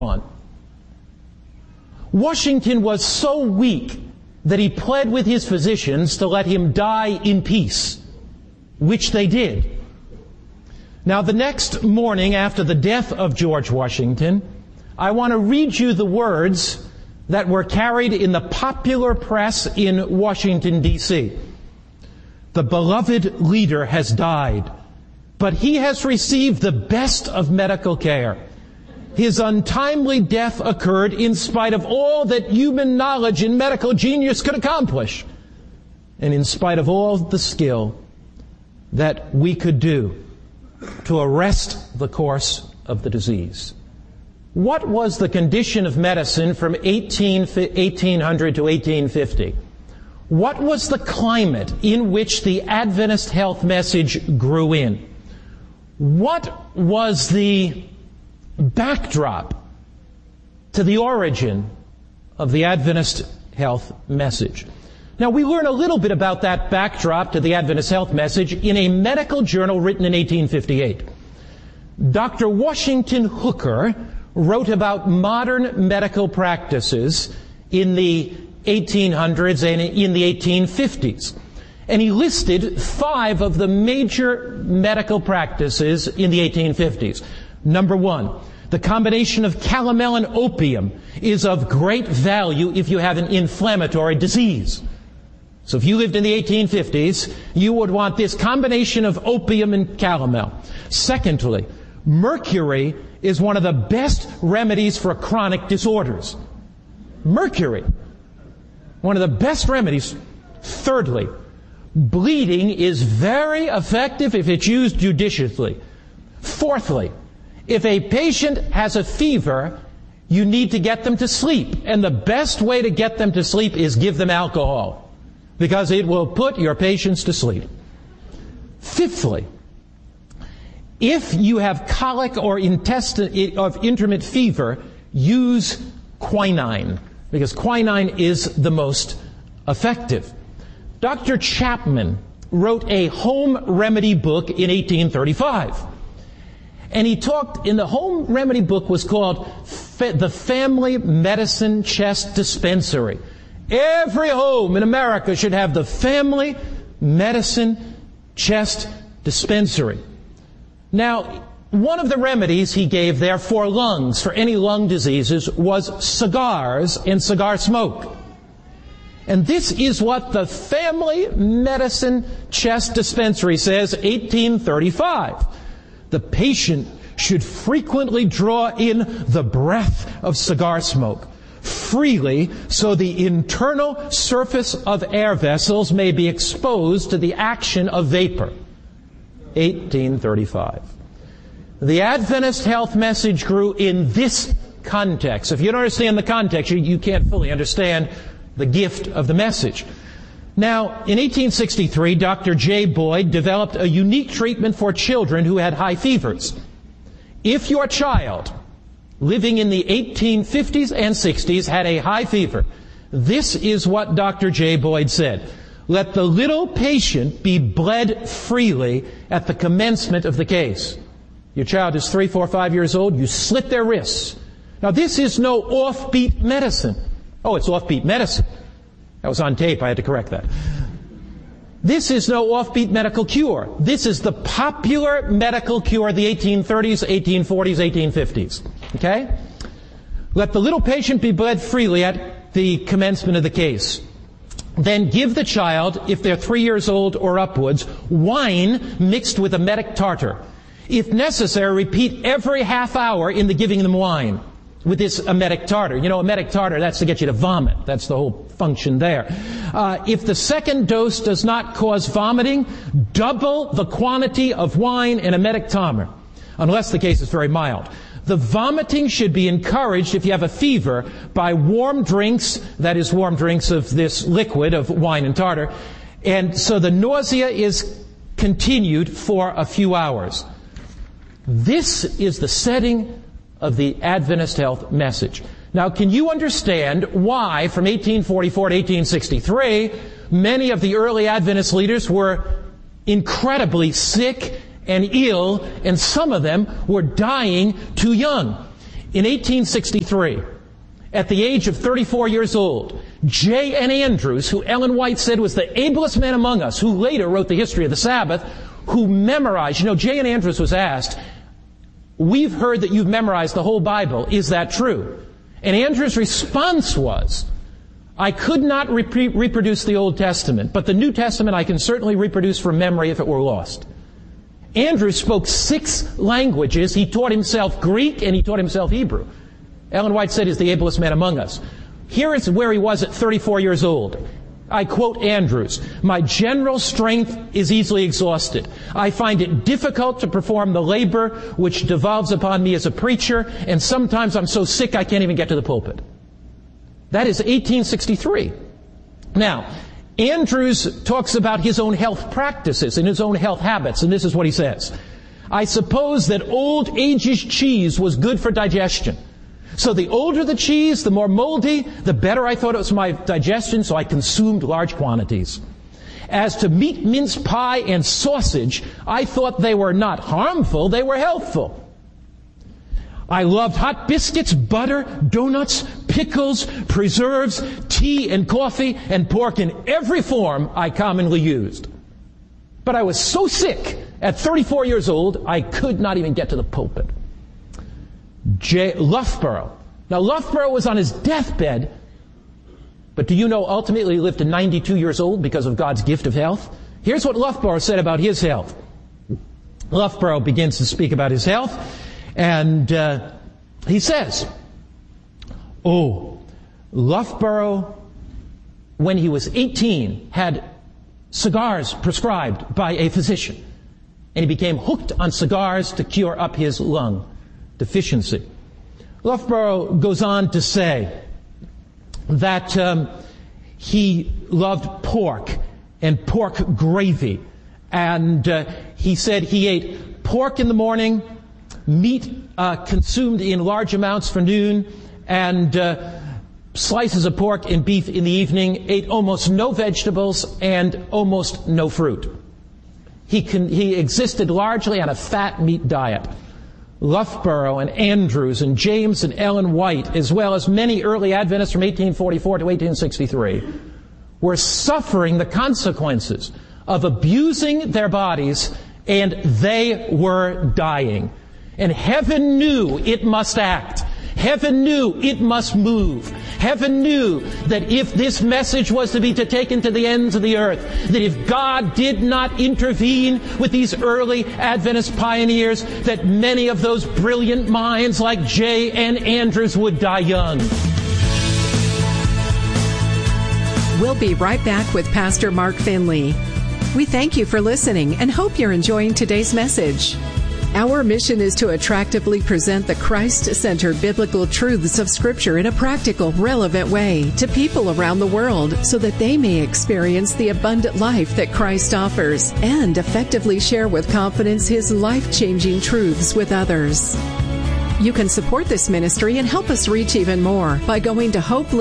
on. Washington was so weak that he pled with his physicians to let him die in peace, which they did. Now, the next morning after the death of George Washington, I want to read you the words that were carried in the popular press in Washington, D.C. The beloved leader has died, but he has received the best of medical care. His untimely death occurred in spite of all that human knowledge and medical genius could accomplish, and in spite of all the skill that we could do to arrest the course of the disease. What was the condition of medicine from 1800 to 1850? What was the climate in which the Adventist health message grew in? What was the backdrop to the origin of the Adventist health message? Now, we learn a little bit about that backdrop to the Adventist health message in a medical journal written in 1858. Dr. Washington Hooker wrote about modern medical practices in the 1800s and in the 1850s. And he listed 5 of the major medical practices in the 1850s. Number 1, the combination of calomel and opium is of great value if you have an inflammatory disease. So if you lived in the 1850s, you would want this combination of opium and calomel. Secondly, mercury is one of the best remedies for chronic disorders. Mercury, one of the best remedies. Thirdly, bleeding is very effective if it's used judiciously. Fourthly, if a patient has a fever, you need to get them to sleep. And the best way to get them to sleep is give them alcohol, because it will put your patients to sleep. Fifthly, if you have colic or intermittent fever, use quinine, because quinine is the most effective. Dr. Chapman wrote a home remedy book in 1835. And he talked, in the home remedy book was called the Family Medicine Chest Dispensary. Every home in America should have the Family Medicine Chest Dispensary. Now, one of the remedies he gave there for lungs, for any lung diseases, was cigars and cigar smoke. And this is what the Family Medicine Chest Dispensary says, 1835. The patient should frequently draw in the breath of cigar smoke freely, so the internal surface of air vessels may be exposed to the action of vapor. 1835. The Adventist health message grew in this context. If you don't understand the context, you can't fully understand the gift of the message. Now, in 1863, Dr. J. Boyd developed a unique treatment for children who had high fevers. If your child living in the 1850s and 60s had a high fever, this is what Dr. J. Boyd said: let the little patient be bled freely at the commencement of the case. Your child is 3, 4, 5 years old, you slit their wrists. Now, this is no offbeat medicine. Oh, it's offbeat medicine. That was on tape, I had to correct that. This is no offbeat medical cure. This is the popular medical cure of the 1830s, 1840s, 1850s. Okay? Let the little patient be bled freely at the commencement of the case. Then give the child, if they're 3 years old or upwards, wine mixed with emetic tartar. If necessary, repeat every half hour in the giving them wine with this emetic tartar. You know, emetic tartar, that's to get you to vomit. That's the whole function there. If the second dose does not cause vomiting, double the quantity of wine and emetic tartar, unless the case is very mild. The vomiting should be encouraged if you have a fever by warm drinks, that is warm drinks of this liquid of wine and tartar, and so the nausea is continued for a few hours. This is the setting of the Adventist health message. Now, can you understand why from 1844 to 1863 many of the early Adventist leaders were incredibly sick and ill, and some of them were dying too young? In 1863, at the age of 34 years old, J.N. Andrews, who Ellen White said was the ablest man among us, who later wrote the history of the Sabbath, who memorized, J.N. Andrews was asked, "We've heard that you've memorized the whole Bible. Is that true?" And Andrews' response was, "I could not reproduce the Old Testament, but the New Testament I can certainly reproduce from memory if it were lost." Andrews spoke 6 languages. He taught himself Greek and he taught himself Hebrew. Ellen White said he's the ablest man among us. Here is where he was at 34 years old. I quote Andrews, "My general strength is easily exhausted. I find it difficult to perform the labor which devolves upon me as a preacher, and sometimes I'm so sick I can't even get to the pulpit." That is 1863. Now, Andrews talks about his own health practices and his own health habits, and this is what he says. "I suppose that old age's cheese was good for digestion. So the older the cheese, the more moldy, the better I thought it was for my digestion, so I consumed large quantities. As to meat, mince pie, and sausage, I thought they were not harmful, they were healthful. I loved hot biscuits, butter, donuts, pickles, preserves, tea and coffee, and pork in every form I commonly used. But I was so sick at 34 years old, I could not even get to the pulpit." Loughborough. Now, Loughborough was on his deathbed, but do you know ultimately he lived to 92 years old because of God's gift of health? Here's what Loughborough said about his health. Loughborough begins to speak about his health, and he says, Loughborough, when he was 18, had cigars prescribed by a physician, and he became hooked on cigars to cure up his lung deficiency. Loughborough goes on to say that he loved pork and pork gravy, and he said he ate pork in the morning, meat consumed in large amounts for noon, and slices of pork and beef in the evening, ate almost no vegetables and almost no fruit. He existed largely on a fat meat diet. Loughborough and Andrews and James and Ellen White, as well as many early Adventists from 1844 to 1863, were suffering the consequences of abusing their bodies, and they were dying. And heaven knew it must act. Heaven knew it must move. Heaven knew that if this message was to be taken to the ends of the earth, that if God did not intervene with these early Adventist pioneers, that many of those brilliant minds like J.N. Andrews would die young. We'll be right back with Pastor Mark Finley. We thank you for listening and hope you're enjoying today's message. Our mission is to attractively present the Christ-centered biblical truths of Scripture in a practical, relevant way to people around the world so that they may experience the abundant life that Christ offers and effectively share with confidence His life-changing truths with others. You can support this ministry and help us reach even more by going to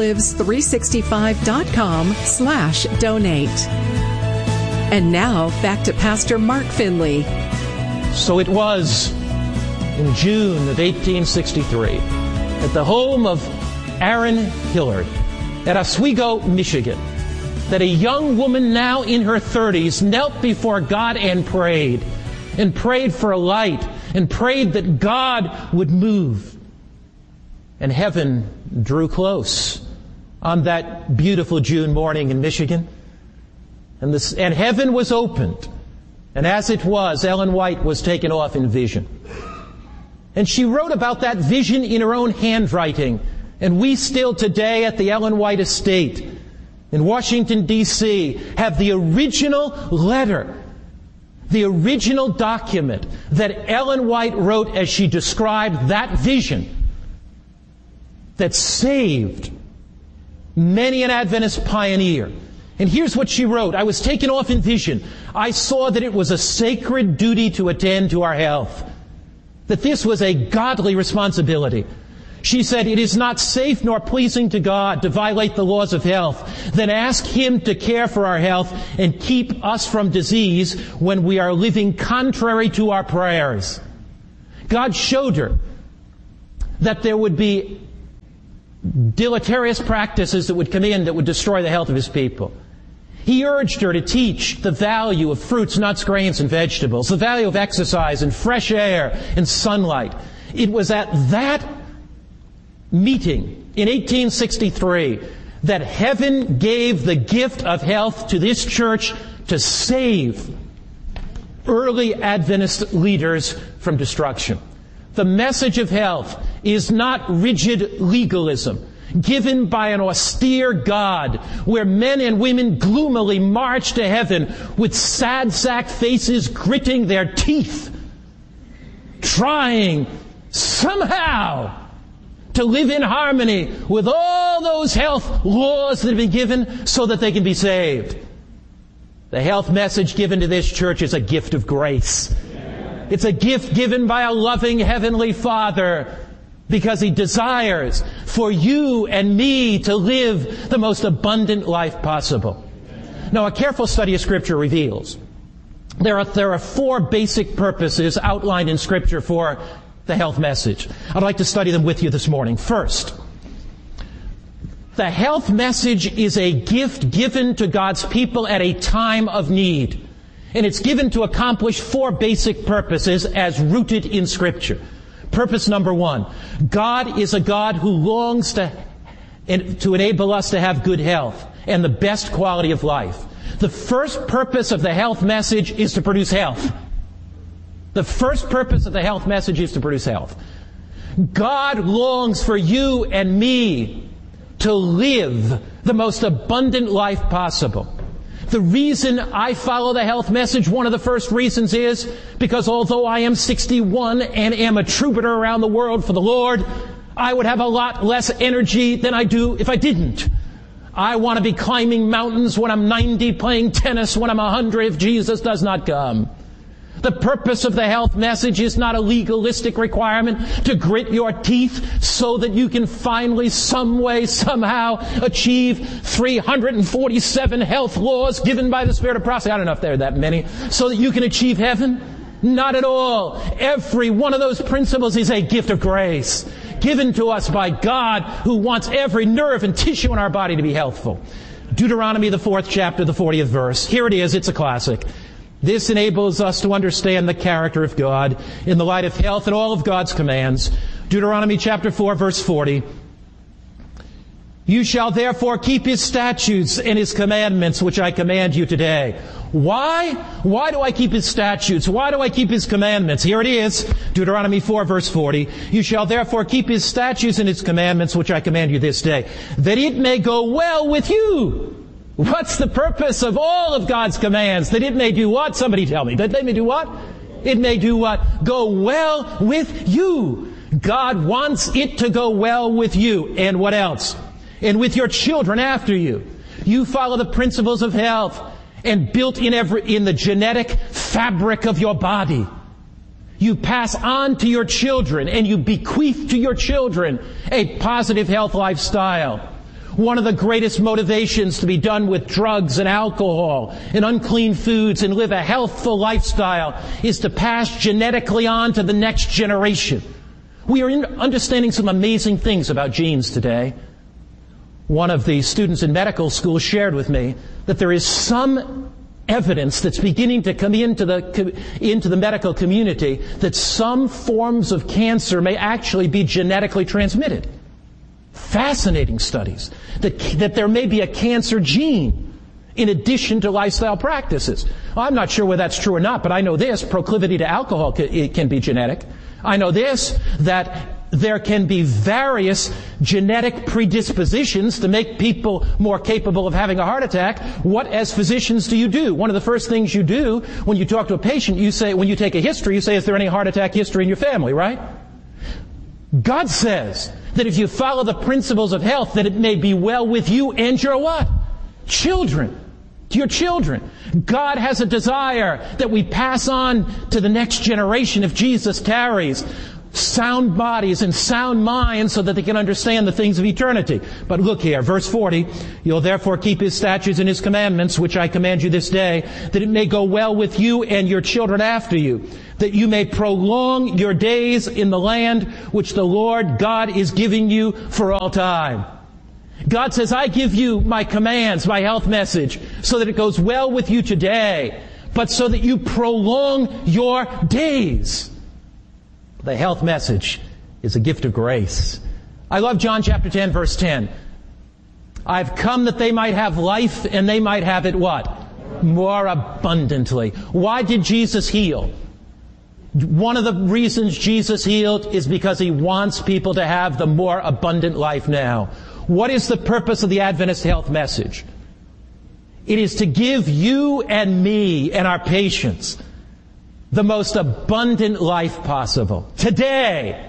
hopelives365.com/donate. And now, back to Pastor Mark Finley. So it was in June of 1863 at the home of Aaron Hillard at Oswego, Michigan, that a young woman now in her 30s knelt before God and prayed for a light, and prayed that God would move. And heaven drew close on that beautiful June morning in Michigan, and heaven was opened. And as it was, Ellen White was taken off in vision. And she wrote about that vision in her own handwriting. And we still today at the Ellen White Estate in Washington, D.C. have the original letter, the original document that Ellen White wrote as she described that vision that saved many an Adventist pioneer. And here's what she wrote. I was taken off in vision. I saw that it was a sacred duty to attend to our health, that this was a godly responsibility. She said, it is not safe nor pleasing to God to violate the laws of health. Then ask Him to care for our health and keep us from disease when we are living contrary to our prayers. God showed her that there would be deleterious practices that would come in that would destroy the health of his people. He urged her to teach the value of fruits, nuts, grains, and vegetables, the value of exercise and fresh air and sunlight. It was at that meeting in 1863 that heaven gave the gift of health to this church to save early Adventist leaders from destruction. The message of health is not rigid legalism given by an austere God where men and women gloomily march to heaven with sad sack faces gritting their teeth, trying somehow to live in harmony with all those health laws that have been given so that they can be saved. The health message given to this church is a gift of grace. It's a gift given by a loving Heavenly Father because He desires for you and me to live the most abundant life possible. Now, a careful study of Scripture reveals there are four basic purposes outlined in Scripture for the health message. I'd like to study them with you this morning. First, the health message is a gift given to God's people at a time of need. And it's given to accomplish four basic purposes as rooted in Scripture. Purpose number one, God is a God who longs to enable us to have good health and the best quality of life. The first purpose of the health message is to produce health. The first purpose of the health message is to produce health. God longs for you and me to live the most abundant life possible. The reason I follow the health message, one of the first reasons is because although I am 61 and am a troubadour around the world for the Lord, I would have a lot less energy than I do if I didn't. I want to be climbing mountains when I'm 90, playing tennis when I'm 100 if Jesus does not come. The purpose of the health message is not a legalistic requirement to grit your teeth so that you can finally, some way, somehow achieve 347 health laws given by the Spirit of prophecy. I don't know if there are that many. So that you can achieve heaven? Not at all. Every one of those principles is a gift of grace given to us by God who wants every nerve and tissue in our body to be healthful. Deuteronomy, the 4th chapter, the 40th verse. Here it is. It's a classic. This enables us to understand the character of God in the light of health and all of God's commands. Deuteronomy chapter 4, verse 40. You shall therefore keep His statutes and His commandments, which I command you today. Why? Why do I keep His statutes? Why do I keep His commandments? Here it is, Deuteronomy 4, verse 40. You shall therefore keep His statutes and His commandments, which I command you this day, that it may go well with you. What's the purpose of all of God's commands? That it may do what? Somebody tell me. That they may do what? It may do what? Go well with you. God wants it to go well with you. And what else? And with your children after you. You follow the principles of health and built in the genetic fabric of your body. You pass on to your children and you bequeath to your children a positive health lifestyle. One of the greatest motivations to be done with drugs and alcohol and unclean foods and live a healthful lifestyle is to pass genetically on to the next generation. We are understanding some amazing things about genes today. One of the students in medical school shared with me that there is some evidence that's beginning to come into the medical community that some forms of cancer may actually be genetically transmitted. Fascinating studies that there may be a cancer gene in addition to lifestyle practices. I'm not sure whether that's true or not, but I know this, proclivity to alcohol can be genetic. I know this, that there can be various genetic predispositions to make people more capable of having a heart attack. What, as physicians, do you do? One of the first things you do when you talk to a patient, you say, when you take a history, you say, is there any heart attack history in your family, right? God says that if you follow the principles of health, that it may be well with you and your what? Children. To your children. God has a desire that we pass on to the next generation if Jesus tarries sound bodies and sound minds so that they can understand the things of eternity. But look here, verse 40, you'll therefore keep His statutes and His commandments, which I command you this day, that it may go well with you and your children after you, that you may prolong your days in the land which the Lord God is giving you for all time. God says, I give you my commands, my health message, so that it goes well with you today, but so that you prolong your days. The health message is a gift of grace. I love John chapter 10, verse 10. I've come that they might have life and they might have it what? More abundantly. Why did Jesus heal? One of the reasons Jesus healed is because He wants people to have the more abundant life now. What is the purpose of the Adventist health message? It is to give you and me and our patients the most abundant life possible. Today.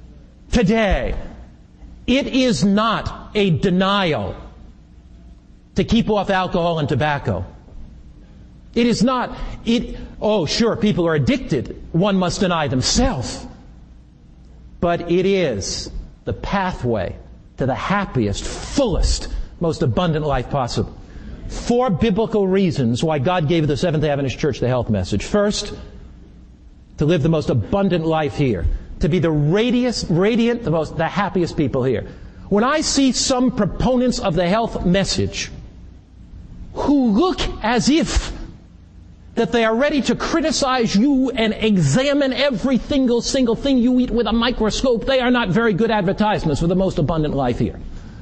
It is not a denial to keep off alcohol and tobacco. It is not. Sure, people are addicted. One must deny themselves. But it is the pathway to the happiest, fullest, most abundant life possible. 4 biblical reasons why God gave the Seventh-day Adventist Church the health message. First, to live the most abundant life here. To be the radiant, the happiest people here. When I see some proponents of the health message who look as if that they are ready to criticize you and examine every single thing you eat with a microscope, they are not very good advertisements for the most abundant life here.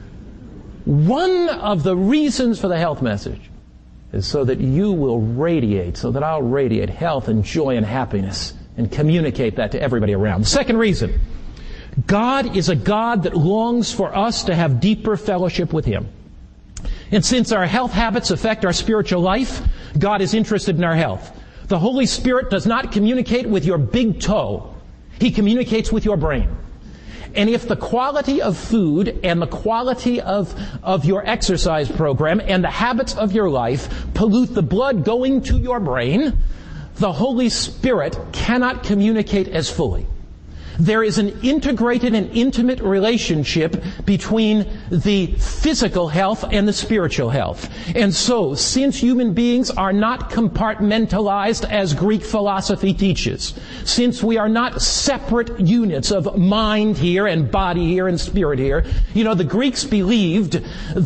One of the reasons for the health message is so that you will radiate, so that I'll radiate health and joy and happiness and communicate that to everybody around. The second reason, God is a God that longs for us to have deeper fellowship with Him. And since our health habits affect our spiritual life, God is interested in our health. The Holy Spirit does not communicate with your big toe. He communicates with your brain. And if the quality of food and the quality of your exercise program and the habits of your life pollute the blood going to your brain, the Holy Spirit cannot communicate as fully. There is an integrated and intimate relationship between the physical health and the spiritual health. And so, since human beings are not compartmentalized as Greek philosophy teaches, since we are not separate units of mind here and body here and spirit here, the Greeks believed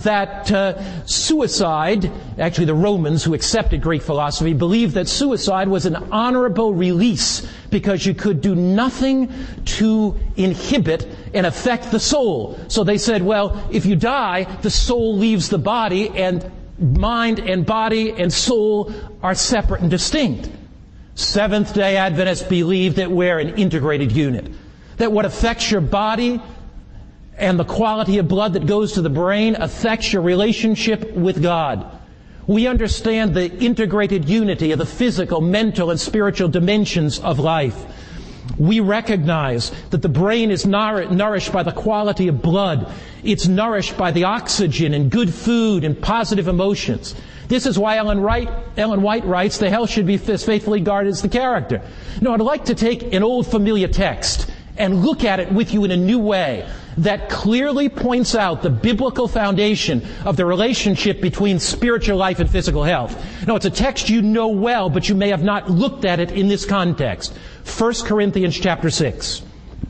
that suicide, actually the Romans who accepted Greek philosophy, believed that suicide was an honorable release because you could do nothing to inhibit and affect the soul. So they said, well, if you die, the soul leaves the body, and mind and body and soul are separate and distinct. Seventh-day Adventists believe that we're an integrated unit. That what affects your body and the quality of blood that goes to the brain affects your relationship with God. We understand the integrated unity of the physical, mental, and spiritual dimensions of life. We recognize that the brain is nourished by the quality of blood. It's nourished by the oxygen and good food and positive emotions. This is why Ellen White writes, the health should be as faithfully guarded as the character. I'd like to take an old familiar text and look at it with you in a new way that clearly points out the biblical foundation of the relationship between spiritual life and physical health. It's a text you know well, but you may have not looked at it in this context. 1 Corinthians chapter 6.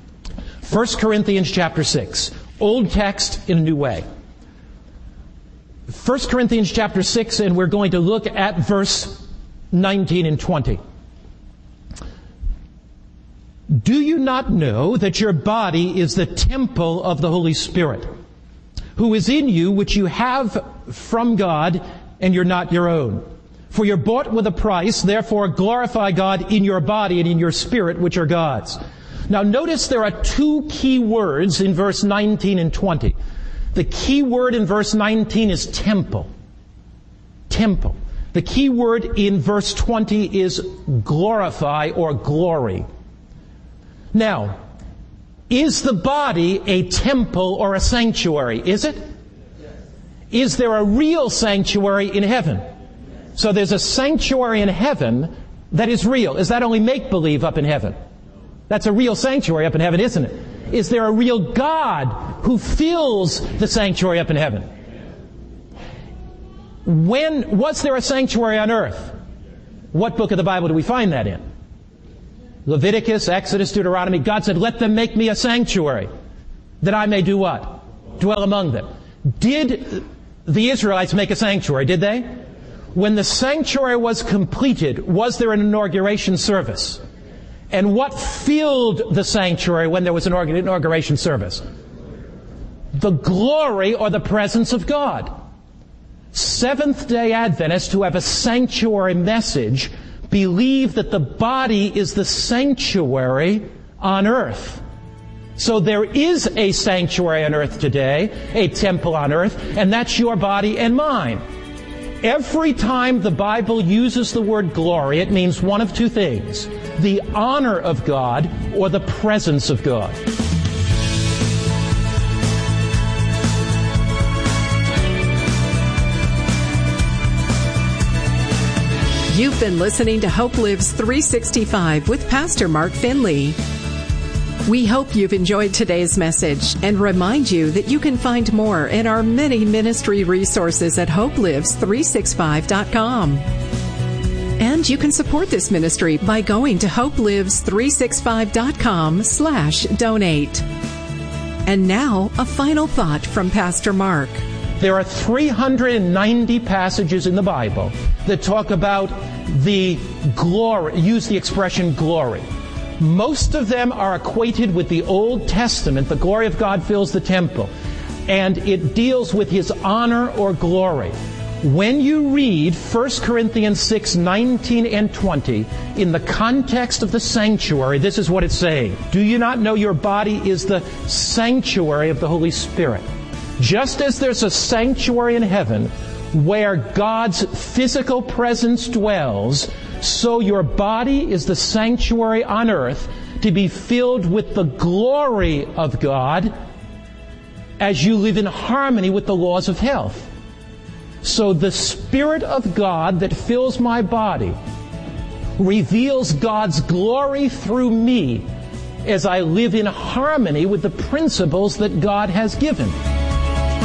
1 Corinthians chapter 6. Old text in a new way. 1 Corinthians chapter 6, and we're going to look at verse 19 and 20. Do you not know that your body is the temple of the Holy Spirit, who is in you, which you have from God, and you're not your own? For you're bought with a price, therefore glorify God in your body and in your spirit, which are God's. Now notice there are 2 key words in verse 19 and 20. The key word in verse 19 is temple. Temple. The key word in verse 20 is glorify or glory. Now, is the body a temple or a sanctuary? Is it? Yes. Is there a real sanctuary in heaven? Yes. So there's a sanctuary in heaven that is real. Is that only make-believe up in heaven? That's a real sanctuary up in heaven, isn't it? Is there a real God who fills the sanctuary up in heaven? When was there a sanctuary on earth? What book of the Bible do we find that in? Leviticus, Exodus, Deuteronomy. God said, let them make me a sanctuary, that I may do what? Dwell among them. Did the Israelites make a sanctuary? Did they? When the sanctuary was completed, was there an inauguration service? And what filled the sanctuary when there was an inauguration service? The glory or the presence of God. Seventh-day Adventists who have a sanctuary message believe that the body is the sanctuary on earth. So there is a sanctuary on earth today, a temple on earth, and that's your body and mine. Every time the Bible uses the word glory, it means one of two things: the honor of God or the presence of God. You've been listening to Hope Lives 365 with Pastor Mark Finley. We hope you've enjoyed today's message and remind you that you can find more in our many ministry resources at hopelives365.com. And you can support this ministry by going to hopelives365.com/donate. And now, a final thought from Pastor Mark. There are 390 passages in the Bible that talk about the glory, use the expression glory. Most of them are equated with the Old Testament. The glory of God fills the temple, and it deals with His honor or glory. When you read 1 Corinthians 6:19 and 20 in the context of the sanctuary, this is what it's saying: do you not know your body is the sanctuary of the Holy Spirit? Just as there's a sanctuary in heaven where God's physical presence dwells, so your body is the sanctuary on earth to be filled with the glory of God as you live in harmony with the laws of health. So the Spirit of God that fills my body reveals God's glory through me as I live in harmony with the principles that God has given.